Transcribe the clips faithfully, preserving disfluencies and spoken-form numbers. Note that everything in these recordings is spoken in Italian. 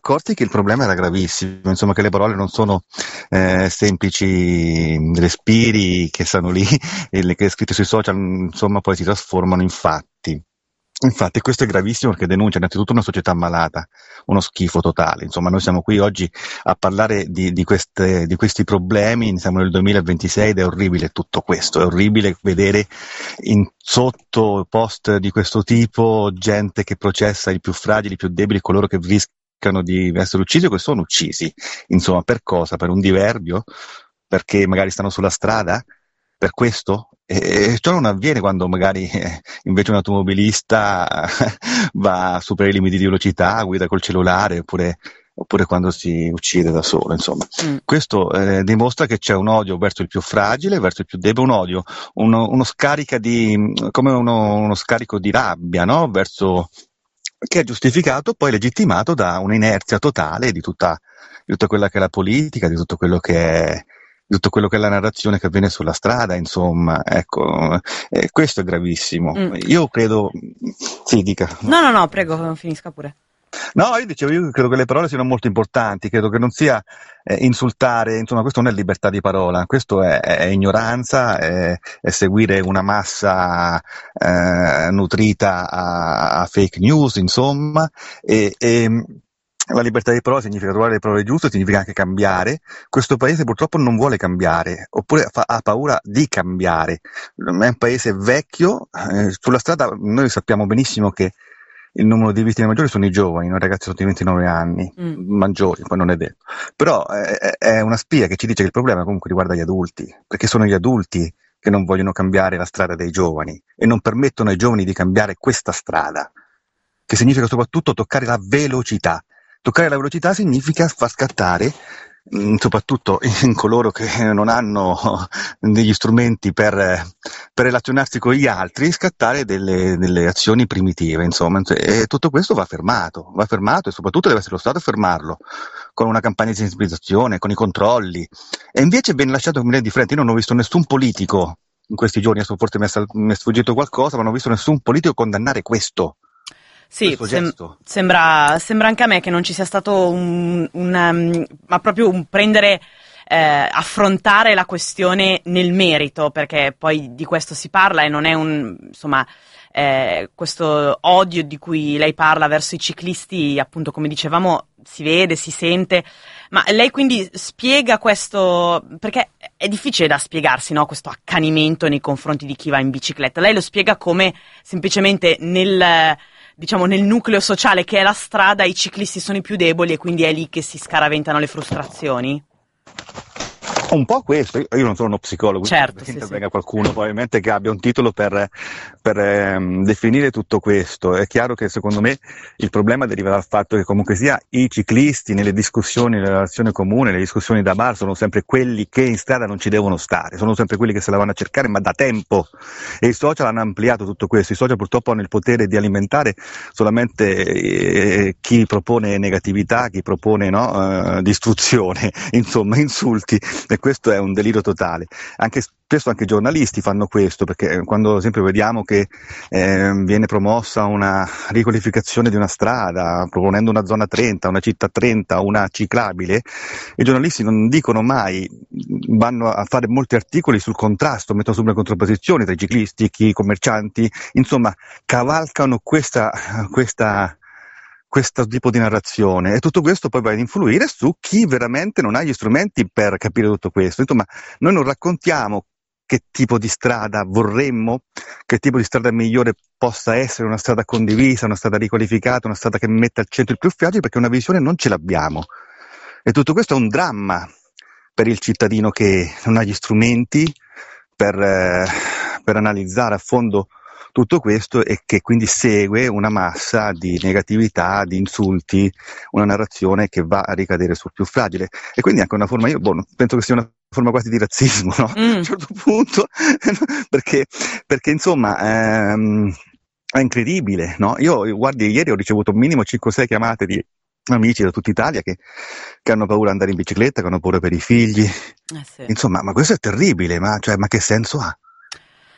accorti che il problema era gravissimo, insomma che le parole non sono eh, semplici respiri che stanno lì e le che scritte sui social, insomma poi si trasformano in fatti. Infatti questo è gravissimo perché denuncia innanzitutto una società malata, uno schifo totale. Insomma, noi siamo qui oggi a parlare di, di, queste, di questi problemi, siamo nel duemilaventisei ed è orribile tutto questo, è orribile vedere in, sotto post di questo tipo gente che processa i più fragili, i più debili, coloro che rischiano di essere uccisi o che sono uccisi. Insomma, per cosa? Per un diverbio? Perché magari stanno sulla strada? Per questo? E ciò non avviene quando magari eh, invece un automobilista va a superare i limiti di velocità, guida col cellulare, oppure, oppure quando si uccide da solo, insomma. Mm. Questo eh, dimostra che c'è un odio verso il più fragile, verso il più debole, un odio, uno, uno scarica di, come uno, uno scarico di rabbia, no? Verso, che è giustificato, poi legittimato da un'inerzia totale di tutta, di tutta quella che è la politica, di tutto quello che è tutto quello che è la narrazione che avviene sulla strada, insomma, ecco, eh, questo è gravissimo. Mm. Io credo, sì, dica. No, no, no, prego, finisca pure. No, io dicevo, io credo che le parole siano molto importanti, credo che non sia eh, insultare, insomma, questo non è libertà di parola, questo è, è ignoranza, è, è seguire una massa eh, nutrita a, a fake news, insomma, e, e la libertà di parola significa trovare le parole giuste, significa anche cambiare. Questo paese purtroppo non vuole cambiare, oppure fa, ha paura di cambiare. È un paese vecchio, eh, sulla strada noi sappiamo benissimo che il numero di vittime maggiori sono i giovani, no? I ragazzi sotto i ventinove anni, mm. maggiori, poi non è detto. Però eh, è una spia che ci dice che il problema comunque riguarda gli adulti, perché sono gli adulti che non vogliono cambiare la strada dei giovani e non permettono ai giovani di cambiare questa strada, che significa soprattutto toccare la velocità. Toccare la velocità significa far scattare, mh, soprattutto in coloro che non hanno degli strumenti per, per relazionarsi con gli altri, scattare delle, delle azioni primitive, insomma. E tutto questo va fermato, va fermato e soprattutto deve essere lo Stato a fermarlo, con una campagna di sensibilizzazione, con i controlli. E invece viene lasciato come di frente. Io non ho visto nessun politico in questi giorni, adesso forse mi è, mi è sfuggito qualcosa, ma non ho visto nessun politico condannare questo. Sì, sem- sembra, sembra anche a me che non ci sia stato un, un um, ma proprio un prendere, eh, affrontare la questione nel merito, perché poi di questo si parla e non è un, insomma, eh, questo odio di cui lei parla verso i ciclisti, appunto come dicevamo, si vede, si sente, ma lei quindi spiega questo, perché è difficile da spiegarsi, no? Questo accanimento nei confronti di chi va in bicicletta. Lei lo spiega come semplicemente nel, diciamo, nel nucleo sociale che è la strada, i ciclisti sono i più deboli e quindi è lì che si scaraventano le frustrazioni? Un po' questo, io non sono uno psicologo, certo, sì, intervenga sì. Qualcuno probabilmente che abbia un titolo per, per ehm, definire tutto questo. È chiaro che secondo me il problema deriva dal fatto che comunque sia i ciclisti nelle discussioni, nella relazione comune, nelle discussioni da bar sono sempre quelli che in strada non ci devono stare, sono sempre quelli che se la vanno a cercare ma da tempo, e i social hanno ampliato tutto questo. I social purtroppo hanno il potere di alimentare solamente eh, chi propone negatività, chi propone no, eh, distruzione, insomma insulti. E questo è un delirio totale. Anche spesso anche i giornalisti fanno questo, perché quando ad esempio vediamo che eh, viene promossa una riqualificazione di una strada, proponendo una zona trenta, una città trenta, una ciclabile, i giornalisti non dicono mai, vanno a fare molti articoli sul contrasto, mettono su una contrapposizione tra i ciclisti, i commercianti, insomma cavalcano questa, questa questo tipo di narrazione, e tutto questo poi va ad influire su chi veramente non ha gli strumenti per capire tutto questo. Insomma, noi non raccontiamo che tipo di strada vorremmo, che tipo di strada migliore possa essere, una strada condivisa, una strada riqualificata, una strada che metta al centro il più fragile, perché una visione non ce l'abbiamo. E tutto questo è un dramma per il cittadino che non ha gli strumenti per, eh, per analizzare a fondo tutto questo, e che quindi segue una massa di negatività, di insulti, una narrazione che va a ricadere sul più fragile. E quindi anche una forma, io boh, penso che sia una forma quasi di razzismo, no? Mm. A un certo punto, perché, perché insomma ehm, è incredibile, no? Io guardi, ieri ho ricevuto un minimo cinque sei chiamate di amici da tutta Italia che, che hanno paura di andare in bicicletta, che hanno paura per i figli. Eh sì. Insomma, ma questo è terribile, ma, cioè, ma che senso ha?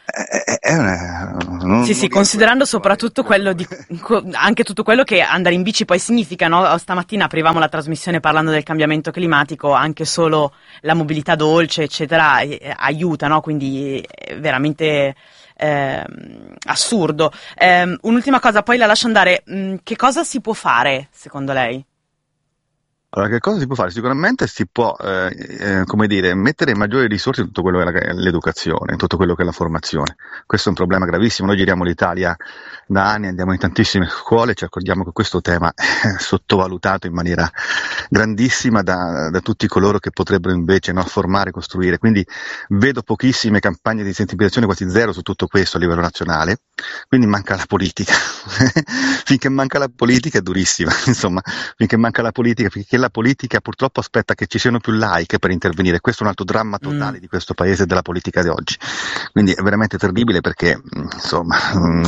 È, è una, non, sì, sì, considerando soprattutto quello di, anche tutto quello che andare in bici poi significa, no? Stamattina aprivamo la trasmissione parlando del cambiamento climatico, anche solo la mobilità dolce, eccetera, eh, aiuta, no? Quindi è veramente eh, assurdo. Eh, un'ultima cosa, poi la lascio andare. Mh, che cosa si può fare, secondo lei? Allora, che cosa si può fare? Sicuramente si può, eh, eh, come dire, mettere maggiori risorse in tutto quello che è la- l'educazione, in tutto quello che è la formazione. Questo è un problema gravissimo. Noi giriamo l'Italia da anni, andiamo in tantissime scuole, ci accorgiamo che questo tema è sottovalutato in maniera grandissima da, da tutti coloro che potrebbero invece, no, formare, costruire. Quindi vedo pochissime campagne di sensibilizzazione, quasi zero su tutto questo a livello nazionale. Quindi manca la politica. Finché manca la politica è durissima, insomma, finché manca la politica, finché la politica purtroppo aspetta che ci siano più like per intervenire. Questo è un altro dramma totale mm. di questo paese e della politica di oggi. Quindi è veramente terribile perché, insomma,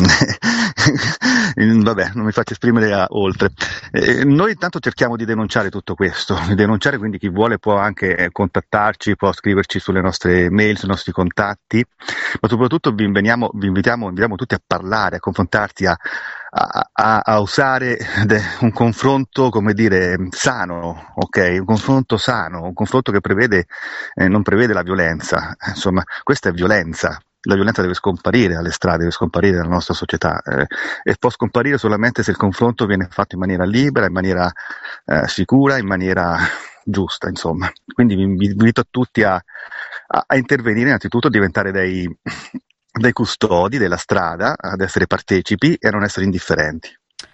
vabbè, non mi faccio esprimere a, oltre. Eh, noi intanto cerchiamo di denunciare tutto questo, di denunciare, quindi chi vuole può anche contattarci, può scriverci sulle nostre mail, sui nostri contatti, ma soprattutto vi, inveniamo, vi invitiamo, invitiamo tutti a parlare, a confrontarsi, a A, a, a usare de, un confronto, come dire, sano, ok? Un confronto sano, un confronto che prevede, eh, non prevede la violenza. Insomma, questa è violenza. La violenza deve scomparire dalle strade, deve scomparire dalla nostra società, eh, e può scomparire solamente se il confronto viene fatto in maniera libera, in maniera eh, sicura, in maniera giusta, insomma. Quindi vi invito a tutti a, a, a intervenire, innanzitutto a diventare dei dai custodi della strada, ad essere partecipi e a non essere indifferenti.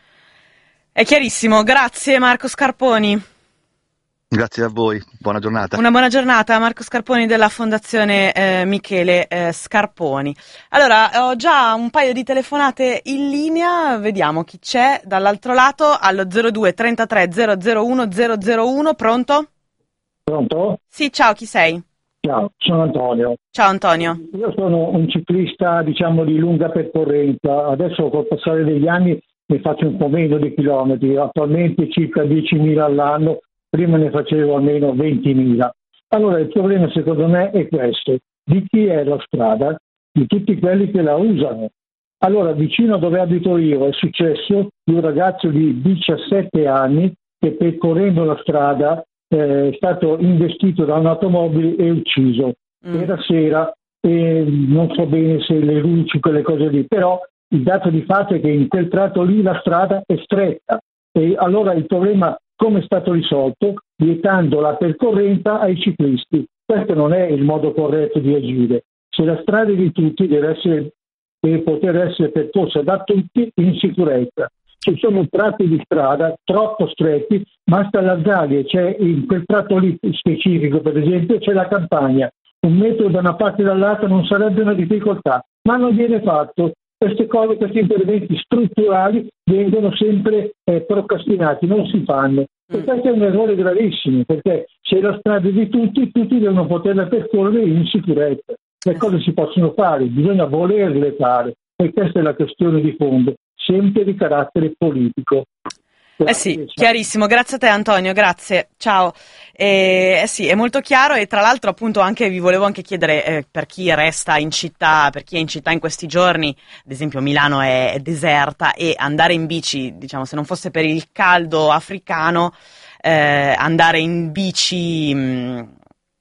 È chiarissimo, grazie Marco Scarponi. Grazie a voi, buona giornata. Una buona giornata, Marco Scarponi della Fondazione eh, Michele eh, Scarponi. Allora, ho già un paio di telefonate in linea, vediamo chi c'è dall'altro lato, allo zero due trentatré zero zero uno zero zero uno, pronto? Pronto? Sì, ciao, chi sei? Ciao, sono Antonio. Ciao Antonio. Io sono un ciclista, diciamo, di lunga percorrenza. Adesso col passare degli anni ne faccio un po' meno di chilometri, attualmente circa diecimila all'anno, prima ne facevo almeno ventimila. Allora il problema secondo me è questo: di chi è la strada? Di tutti quelli che la usano. Allora vicino a dove abito io è successo di un ragazzo di diciassette anni che percorrendo la strada è stato investito da un'automobile e ucciso. Mm. Era sera e non so bene se le luci, quelle cose lì, però il dato di fatto è che in quel tratto lì la strada è stretta e allora il problema come è stato risolto? Vietando la percorrenza ai ciclisti. Questo non è il modo corretto di agire. Se la strada è di tutti deve, essere, deve poter essere percorsa da tutti in sicurezza. Ci sono tratti di strada troppo stretti, basta allargarli, c'è in quel tratto lì specifico, per esempio, c'è la campagna, un metro da una parte e dall'altra non sarebbe una difficoltà, ma non viene fatto. Queste cose, questi interventi strutturali vengono sempre eh, procrastinati, non si fanno. E mm. questo è un errore gravissimo, perché se la strada è di tutti, tutti devono poterla percorrere in sicurezza. Le cose si possono fare, bisogna volerle fare, e questa è la questione di fondo, sempre di carattere politico. Eh sì, chiarissimo, grazie a te Antonio, grazie, ciao. Eh, eh sì, è molto chiaro e tra l'altro appunto anche vi volevo anche chiedere eh, per chi resta in città, per chi è in città in questi giorni, ad esempio Milano è, è deserta e andare in bici, diciamo se non fosse per il caldo africano, eh, andare in bici mh,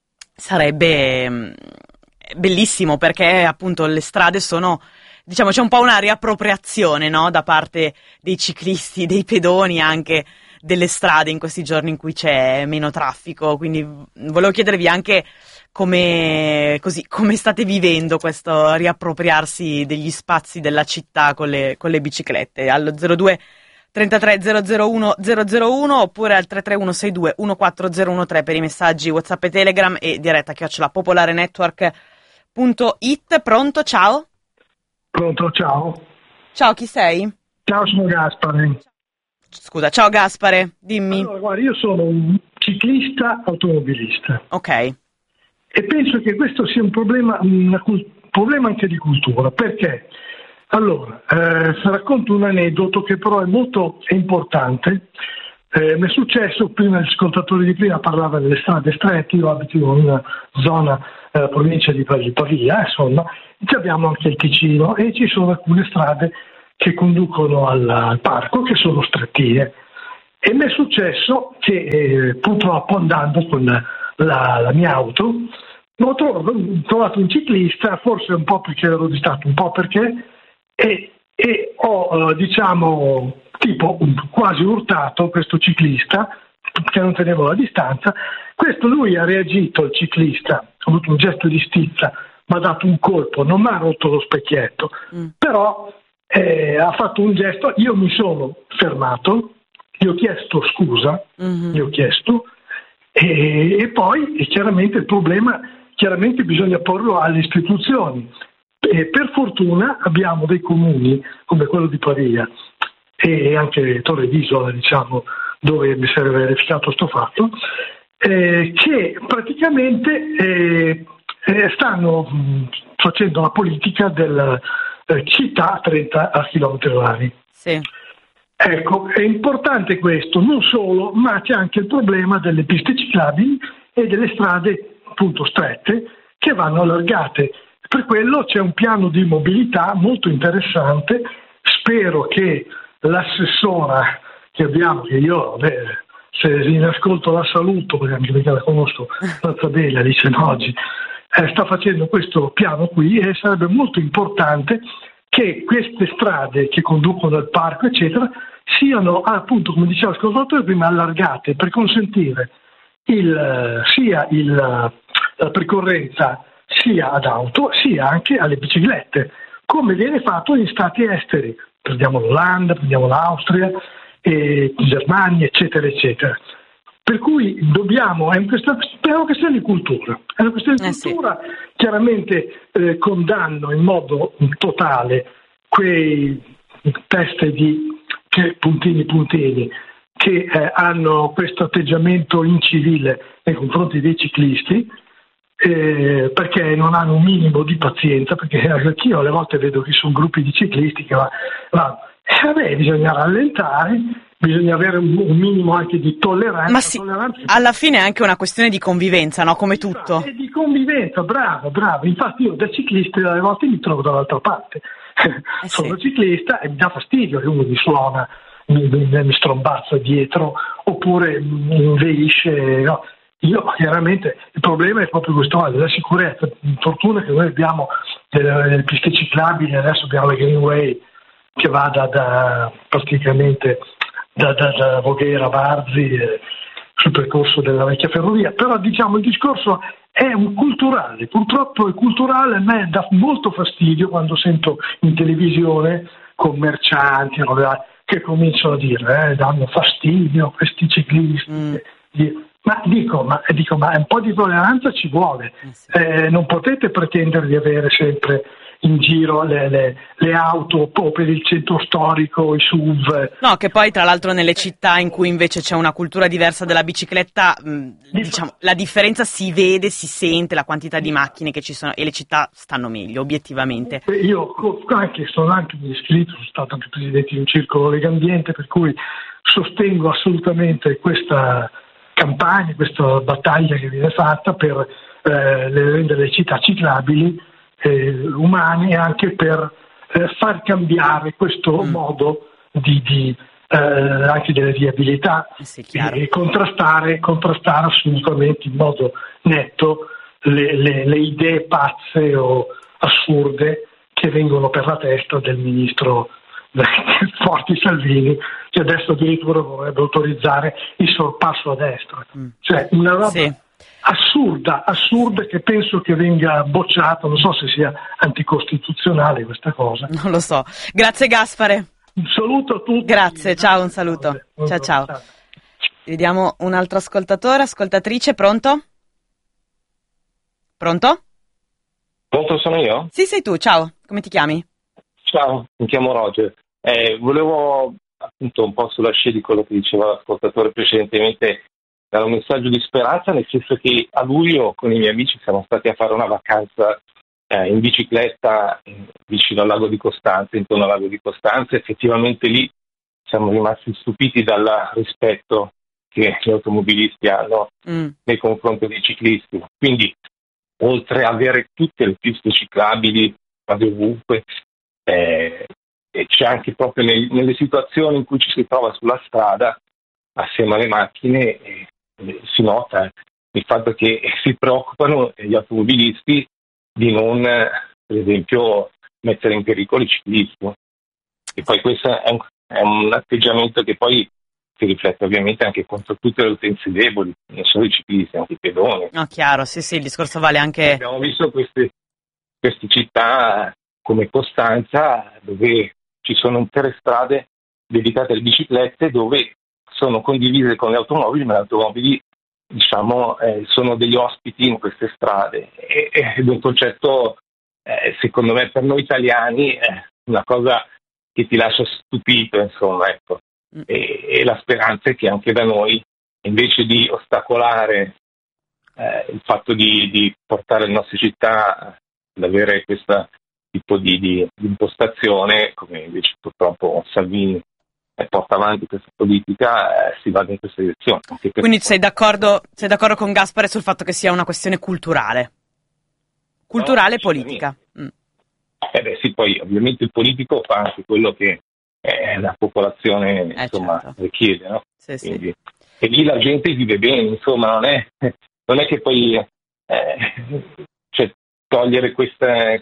sarebbe mh, bellissimo perché appunto le strade sono... Diciamo c'è un po' una riappropriazione, no? Da parte dei ciclisti, dei pedoni anche delle strade in questi giorni in cui c'è meno traffico, quindi volevo chiedervi anche come, così, come state vivendo questo riappropriarsi degli spazi della città con le, con le biciclette, allo zero due trentatré zero zero uno zero zero uno oppure al tre tre uno sei due uno quattro zero uno tre per i messaggi WhatsApp e Telegram e diretta chiocciola popolarenetwork punto it. Pronto, ciao? Pronto, ciao. Ciao, chi sei? Ciao, sono Gaspare. Scusa, ciao Gaspare, dimmi. Allora, guarda, io sono un ciclista automobilista. Ok. E penso che questo sia un problema, un problema anche di cultura. Perché? Allora, eh, racconto un aneddoto che però è molto importante, Eh, mi è successo, prima il ascoltatore di prima parlava delle strade strette, io abito in una zona, eh, provincia di Pavia, insomma, e abbiamo anche il Ticino e ci sono alcune strade che conducono al, al parco che sono strettine. E mi è successo che eh, purtroppo andando con la, la mia auto ho trovato, ho trovato un ciclista, forse un po' perché ero distratto, un po' perché, e, e ho eh, diciamo tipo quasi urtato questo ciclista che non tenevo la distanza. Questo lui ha reagito, il ciclista, ha avuto un gesto di stizza, mi ha dato un colpo, non mi ha rotto lo specchietto, mm. però eh, ha fatto un gesto, io mi sono fermato, gli ho chiesto scusa, mm-hmm. gli ho chiesto, e, e poi e chiaramente il problema chiaramente bisogna porlo alle istituzioni. E per fortuna abbiamo dei comuni come quello di Pavia e anche Torre d'Isola, diciamo, dove mi si è verificato sto fatto, eh, che praticamente eh, eh, stanno mh, facendo la politica della eh, città a trenta chilometri orari. Sì. Ecco, è importante questo, non solo, ma c'è anche il problema delle piste ciclabili e delle strade appunto strette che vanno allargate. Per quello c'è un piano di mobilità molto interessante, spero che l'assessora che abbiamo, che io beh, se in ascolto la saluto perché anche perché la conosco abbastanza bene, Alice Noggi, eh, sta facendo questo piano qui e sarebbe molto importante che queste strade che conducono al parco eccetera siano appunto, come diceva l'ascoltatore prima, allargate per consentire il, sia il, la percorrenza sia ad auto sia anche alle biciclette, come viene fatto in stati esteri. Prendiamo l'Olanda, prendiamo l'Austria, eh, Germania, eccetera, eccetera. Per cui dobbiamo, è, questa, è una questione di cultura, è una questione di eh cultura, sì. Chiaramente eh, condanno in modo totale quei teste di che, puntini puntini che eh, hanno questo atteggiamento incivile nei confronti dei ciclisti, eh, perché non hanno un minimo di pazienza, perché anch'io alle volte vedo che sono gruppi di ciclisti che vanno, va, eh, vabbè, bisogna rallentare, bisogna avere un, un minimo anche di tolleranza. Ma sì, tolleranza. Alla fine è anche una questione di convivenza, no? Come tutto. È di convivenza, bravo, bravo. Infatti io da ciclista alle volte mi trovo dall'altra parte. Eh sono sì. ciclista e mi dà fastidio che uno mi suona, mi, mi, mi strombazza dietro oppure mi inveisce, no. Io chiaramente il problema è proprio questo, la sicurezza. Fortuna che noi abbiamo delle, delle piste ciclabili, adesso abbiamo la Greenway che va da, da praticamente da, da, da Voghera a Varzi eh, sul percorso della vecchia ferrovia, però diciamo il discorso è un culturale, purtroppo è culturale, a me dà molto fastidio quando sento in televisione commercianti che cominciano a dire eh, danno fastidio questi ciclisti, mm. ma dico ma, dico ma un po' di tolleranza ci vuole, eh sì. eh, non potete pretendere di avere sempre in giro le, le, le auto o per il centro storico, i S U V. No, che poi tra l'altro nelle città in cui invece c'è una cultura diversa della bicicletta, mh, diciamo, la differenza si vede, si sente, la quantità di macchine che ci sono e le città stanno meglio, obiettivamente. Io anche sono anche iscritto, sono stato anche presidente di un circolo Lega Ambiente, per cui sostengo assolutamente questa campagna, questa battaglia che viene fatta per eh, rendere le città ciclabili, Eh, umani, e anche per eh, far cambiare questo mm. modo di, di eh, anche delle viabilità sì, e, e contrastare, contrastare assolutamente in modo netto le, le, le idee pazze o assurde che vengono per la testa del ministro Forti Salvini, che adesso addirittura vorrebbe autorizzare il sorpasso a destra, mm. cioè una roba sì. assurda, assurda che penso che venga bocciata, non so se sia anticostituzionale questa cosa. Non lo so. Grazie Gaspare. Un saluto a tutti. Grazie, ciao, un saluto. Ciao ciao. ciao. Vediamo un altro ascoltatore, ascoltatrice, pronto? Pronto? Pronto, sono io? Sì, sei tu, ciao, come ti chiami? Ciao, mi chiamo Roger. Eh, volevo appunto un po' sulla scia di quello che diceva l'ascoltatore precedentemente, dare un messaggio di speranza, nel senso che a luglio con i miei amici siamo stati a fare una vacanza eh, in bicicletta vicino al lago di Costanza, intorno al lago di Costanza. Effettivamente lì siamo rimasti stupiti dal rispetto che gli automobilisti hanno mm. nei confronti dei ciclisti. Quindi, oltre ad avere tutte le piste ciclabili quasi ovunque, eh, e c'è anche proprio nei, nelle situazioni in cui ci si trova sulla strada assieme alle macchine, eh, si nota il fatto che si preoccupano gli automobilisti di non, per esempio, mettere in pericolo i ciclisti. E poi questo è un, è un atteggiamento che poi si riflette ovviamente anche contro tutte le utenze deboli, non solo i ciclisti, anche i pedoni. No, chiaro, sì, sì, il discorso vale anche... Abbiamo visto queste, queste città come Costanza, dove ci sono intere strade dedicate alle biciclette, dove sono condivise con le automobili, ma le automobili, diciamo, eh, sono degli ospiti in queste strade. E, ed è un concetto, eh, secondo me, per noi italiani, è una cosa che ti lascia stupito, insomma, ecco. E, e la speranza è che anche da noi, invece di ostacolare eh, il fatto di, di portare le nostre città ad avere questo tipo di, di, di impostazione, come invece purtroppo Salvini eh, porta avanti questa politica, eh, si vada in questa direzione. Quindi sei d'accordo, sei d'accordo con Gaspare sul fatto che sia una questione culturale? Culturale e no, politica. Mm. Eh beh sì, poi ovviamente il politico fa anche quello che eh, la popolazione eh, insomma certo. richiede, no? Sì, Quindi, sì. E lì la gente vive bene, insomma, non è, non è che poi eh, cioè, togliere questa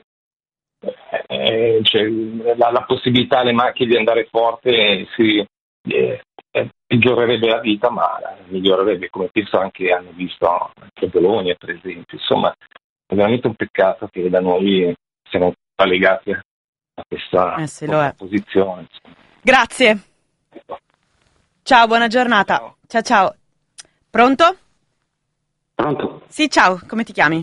eh, cioè, la, la possibilità alle macchine di andare forte si eh, migliorerebbe la vita, ma migliorerebbe, come penso anche hanno visto anche a Bologna, per esempio. Insomma, è veramente un peccato che da noi siamo legati a questa, eh sì, questa posizione. Grazie. Ciao, buona giornata. Ciao. ciao ciao. Pronto? Pronto? Sì, ciao, come ti chiami?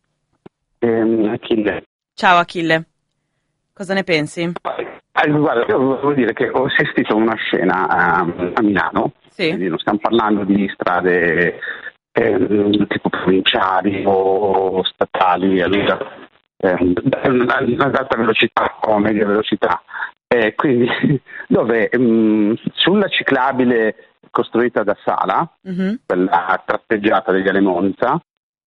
Ehm, Achille. Ciao Achille. Cosa ne pensi? Eh, guarda, io volevo dire che ho assistito a una scena a, a Milano. Sì. Quindi non stiamo parlando di strade eh, tipo provinciali o statali, allora ad alta velocità o a media velocità, eh, quindi dove mh, sulla ciclabile costruita da Sala, mm-hmm. quella tratteggiata degli Alemonza,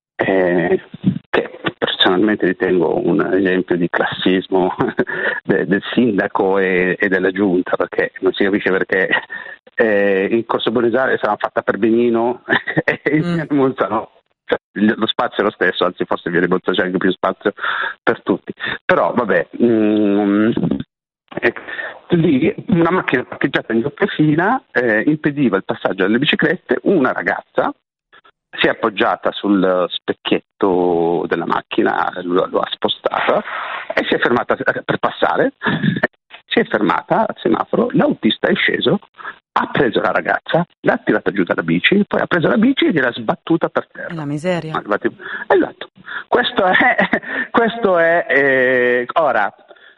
eh, che personalmente ritengo un esempio di classismo de, del sindaco e, e della giunta, perché non si capisce perché eh, in Corso Buenos Aires sarà fatta per Benino e in mm. Alemonza no. Lo spazio è lo stesso, anzi forse via Rebozza c'è anche più spazio per tutti, però vabbè, mm, eh, lì una macchina parcheggiata in doppia fila eh, impediva il passaggio delle biciclette. Una ragazza si è appoggiata sul specchietto della macchina, lo, lo ha spostata e si è fermata per passare, si è fermata al semaforo, l'autista è sceso, ha preso la ragazza, l'ha tirata giù dalla bici, poi ha preso la bici e gliel'ha sbattuta per terra. La miseria. Esatto. Questo è, questo è eh, ora,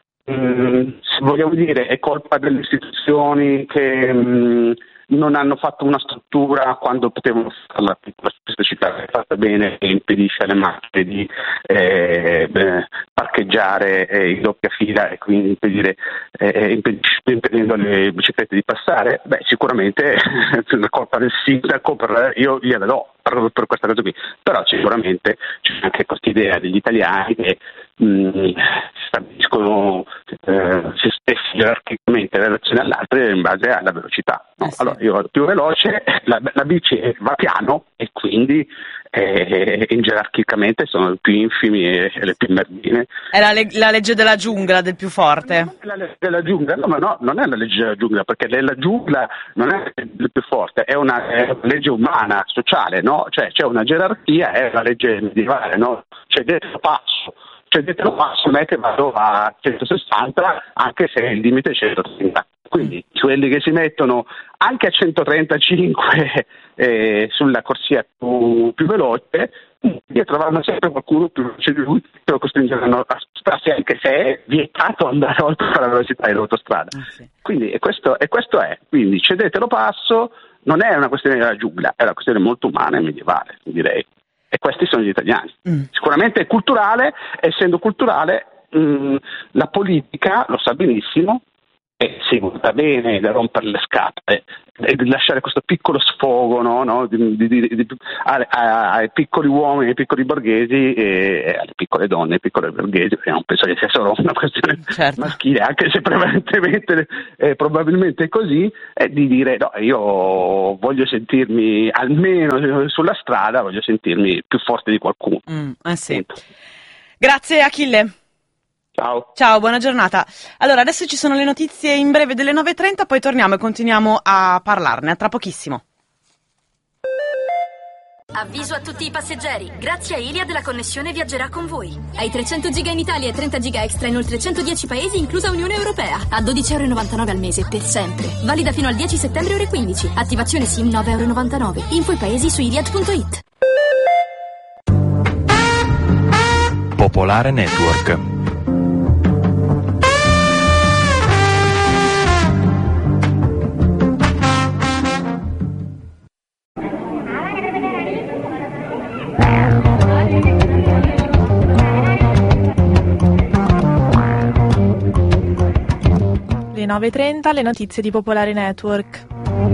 mh, vogliamo dire, è colpa delle istituzioni che mh, non hanno fatto una struttura quando potevano farla, questa città è fatta bene e impedisce alle macchine di eh, eh, parcheggiare eh, in doppia fila e quindi impedire, eh, impedisce, impedendo alle biciclette di passare. Beh, sicuramente è una colpa del sindaco, per, io gliela do per, per questa cosa qui, però sicuramente c'è anche questa idea degli italiani che mh, stabiliscono eh, se stessi gerarchicamente in relazione all'altra in base alla velocità, no? Eh sì. Allora io vado più veloce, la, la bici va piano e quindi eh, in gerarchicamente sono le più infimi e, e le più merdine. È la, le- la legge della giungla del più forte. Non è la legge della giungla, no, ma no, non è la legge della giungla, perché la giungla non è il più forte, è una, è una legge umana, sociale, no? Cioè c'è una gerarchia, è la legge medievale, no? Cioè detto passo, cioè detto passo non è che vado a centosessanta anche se il limite è centotrenta. Quindi quelli che si mettono anche a centotrentacinque eh, sulla corsia più, più veloce, dietro vanno sempre qualcuno più veloce di lui che lo costringeranno a spostarsi, anche se è vietato andare oltre la velocità dell'autostrada. Ah, sì. Quindi e questo, e questo è, quindi cedetelo passo, non è una questione della giungla, è una questione molto umana e medievale, direi. E questi sono gli italiani. Mm. Sicuramente è culturale, essendo culturale mh, la politica lo sa benissimo, eh, sì, va bene da rompere le scatole e di lasciare questo piccolo sfogo, no, no, di, di, di, di, ai, ai piccoli uomini, ai piccoli borghesi e alle piccole donne, ai piccoli borghesi, perché non penso che sia solo una questione certo. maschile, anche se prevalentemente eh, probabilmente è così, è di dire no, io voglio sentirmi almeno sulla strada, voglio sentirmi più forte di qualcuno. Mm, eh sì. Grazie Achille. Ciao. Ciao, buona giornata. Allora, adesso ci sono le notizie in breve delle nove e trenta, poi torniamo e continuiamo a parlarne, a tra pochissimo. Avviso a tutti i passeggeri, grazie a Iliad la connessione viaggerà con voi. Hai trecento giga in Italia e trenta giga extra in oltre centodieci paesi, inclusa Unione Europea. A dodici virgola novantanove euro al mese, per sempre. Valida fino al dieci settembre ore quindici. Attivazione SIM nove virgola novantanove euro. Info i paesi su iliad punto it. Popolare Network. Le nove e trenta, le notizie di Popolare Network.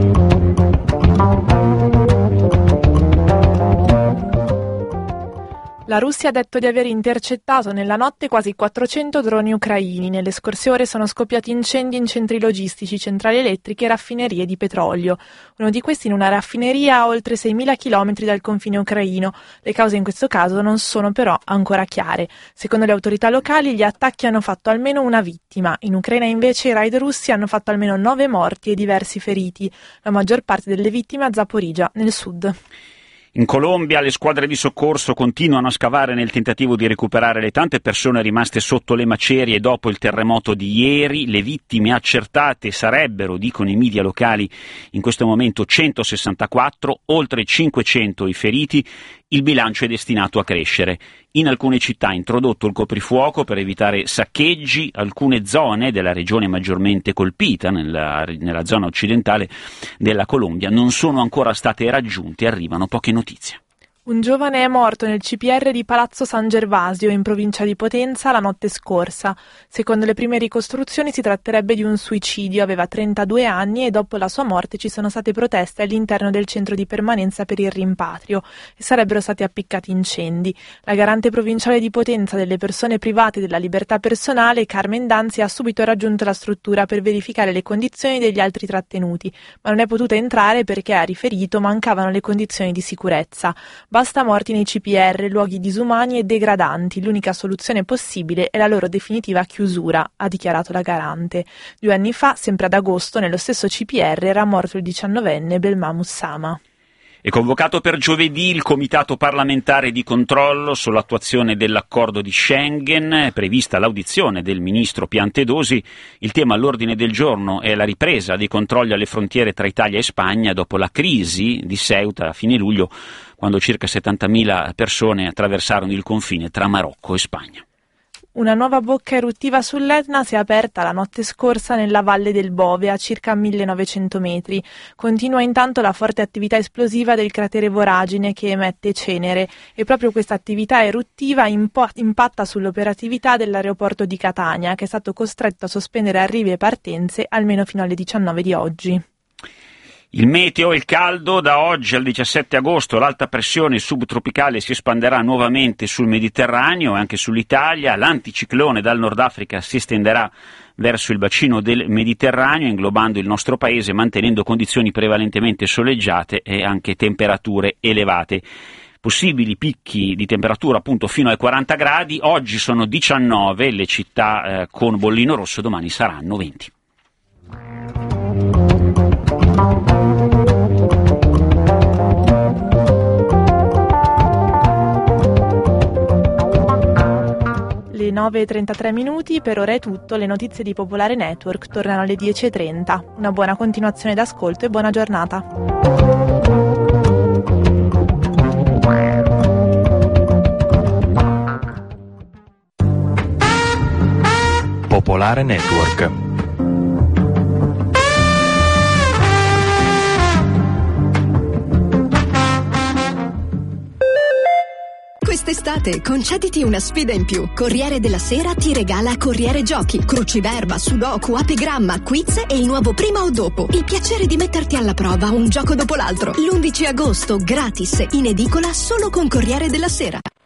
La Russia ha detto di aver intercettato nella notte quasi quattrocento droni ucraini. Nelle scorse ore sono scoppiati incendi in centri logistici, centrali elettriche e raffinerie di petrolio. Uno di questi in una raffineria a oltre seimila chilometri dal confine ucraino. Le cause in questo caso non sono però ancora chiare. Secondo le autorità locali gli attacchi hanno fatto almeno una vittima. In Ucraina invece i raid russi hanno fatto almeno nove morti e diversi feriti. La maggior parte delle vittime a Zaporizhzhia, nel sud. In Colombia le squadre di soccorso continuano a scavare nel tentativo di recuperare le tante persone rimaste sotto le macerie dopo il terremoto di ieri. Le vittime accertate sarebbero, dicono i media locali, in questo momento centosessantaquattro, oltre cinquecento i feriti. Il bilancio è destinato a crescere. In alcune città ha introdotto il coprifuoco per evitare saccheggi. Alcune zone della regione maggiormente colpita, nella, nella zona occidentale della Colombia, non sono ancora state raggiunte. Arrivano poche notizie. Un giovane è morto nel C P R di Palazzo San Gervasio, in provincia di Potenza, la notte scorsa. Secondo le prime ricostruzioni si tratterebbe di un suicidio, aveva trentadue anni e dopo la sua morte ci sono state proteste all'interno del centro di permanenza per il rimpatrio e sarebbero stati appiccati incendi. La garante provinciale di Potenza delle persone private della libertà personale, Carmen Danzi, ha subito raggiunto la struttura per verificare le condizioni degli altri trattenuti, ma non è potuta entrare perché, ha riferito, mancavano le condizioni di sicurezza. Basta morti nei C P R, luoghi disumani e degradanti. L'unica soluzione possibile è la loro definitiva chiusura, ha dichiarato la garante. Due anni fa, sempre ad agosto, nello stesso C P R era morto il diciannovenne Belmam Ussama. È convocato per giovedì il Comitato parlamentare di controllo sull'attuazione dell'accordo di Schengen. È prevista l'audizione del ministro Piantedosi. Il tema all'ordine del giorno è la ripresa dei controlli alle frontiere tra Italia e Spagna dopo la crisi di Ceuta a fine luglio, quando circa settantamila persone attraversarono il confine tra Marocco e Spagna. Una nuova bocca eruttiva sull'Etna si è aperta la notte scorsa nella valle del Bove, a circa millenovecento metri. Continua intanto la forte attività esplosiva del cratere Voragine che emette cenere e proprio questa attività eruttiva impo- impatta sull'operatività dell'aeroporto di Catania, che è stato costretto a sospendere arrivi e partenze almeno fino alle diciannove di oggi. Il meteo e il caldo: da oggi al diciassette agosto l'alta pressione subtropicale si espanderà nuovamente sul Mediterraneo e anche sull'Italia. L'anticiclone dal Nord Africa si estenderà verso il bacino del Mediterraneo, inglobando il nostro paese, mantenendo condizioni prevalentemente soleggiate e anche temperature elevate. Possibili picchi di temperatura appunto fino ai quaranta gradi. Oggi sono diciannove le città eh, con bollino rosso, domani saranno venti. Le nove e trentatré minuti, per ora è tutto. Le notizie di Popolare Network tornano alle dieci e trenta. Una buona continuazione d'ascolto e buona giornata. Popolare Network. quest'estate, concediti una sfida in più. Corriere della Sera ti regala Corriere Giochi, Cruciverba, Sudoku, Apigramma, Quiz e il nuovo Prima o Dopo. Il piacere di metterti alla prova un gioco dopo l'altro. L'undici agosto, gratis, in edicola solo con Corriere della Sera.